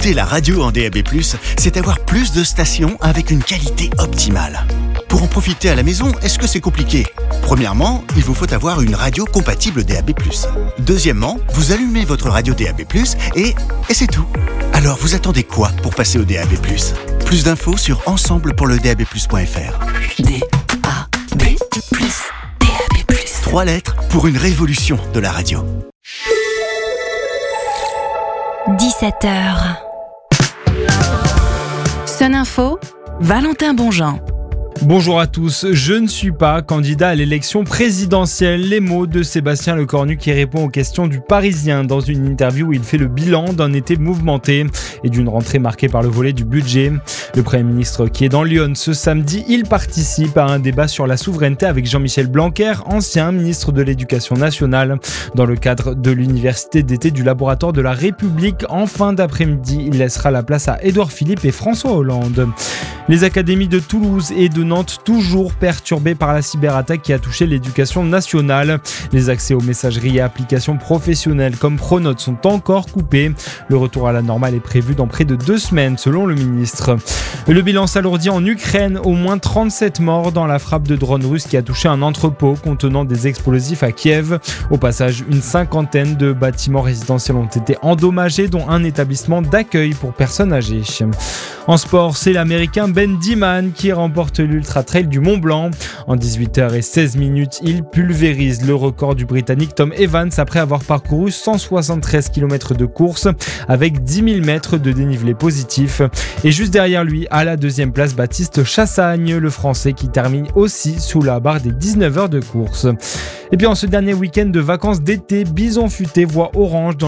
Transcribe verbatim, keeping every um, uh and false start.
Écouter la radio en D A B plus, c'est avoir plus de stations avec une qualité optimale. Pour en profiter à la maison, est-ce que c'est compliqué ? Premièrement, il vous faut avoir une radio compatible D A B plus. Deuxièmement, vous allumez votre radio D A B plus et, et c'est tout. Alors vous attendez quoi pour passer au D A B plus ? Plus d'infos sur ensemble pour le D A B plus point F R. D A B plus, D A B plus. Trois lettres pour une révolution de la radio. dix-sept heures. Sun Info, Valentin Bonjean. Bonjour à tous, je ne suis pas candidat à l'élection présidentielle. Les mots de Sébastien Lecornu qui répond aux questions du Parisien dans une interview où il fait le bilan d'un été mouvementé et d'une rentrée marquée par le volet du budget. Le Premier ministre qui est dans Lyon ce samedi, il participe à un débat sur la souveraineté avec Jean-Michel Blanquer, ancien ministre de l'Éducation nationale. Dans le cadre de l'université d'été du Laboratoire de la République, en fin d'après-midi, il laissera la place à Édouard Philippe et François Hollande. Les académies de Toulouse et de Nantes toujours perturbées par la cyberattaque qui a touché l'éducation nationale. Les accès aux messageries et applications professionnelles comme Pronote sont encore coupés. Le retour à la normale est prévu dans près de deux semaines selon le ministre. Le bilan s'alourdit en Ukraine, au moins trente-sept morts dans la frappe de drones russes qui a touché un entrepôt contenant des explosifs à Kiev. Au passage, une cinquantaine de bâtiments résidentiels ont été endommagés, dont un établissement d'accueil pour personnes âgées. En sport, c'est l'Américain Ben Dieman qui remporte l'Ultra Trail du Mont Blanc. En dix-huit heures seize minutes, il pulvérise le record du Britannique Tom Evans après avoir parcouru cent soixante-treize kilomètres de course avec dix mille mètres de dénivelé positif. Et juste derrière lui, à la deuxième place, Baptiste Chassagne, le Français qui termine aussi sous la barre des dix-neuf heures de course. Et puis en ce dernier week-end de vacances d'été, Bison Futé voit orange dans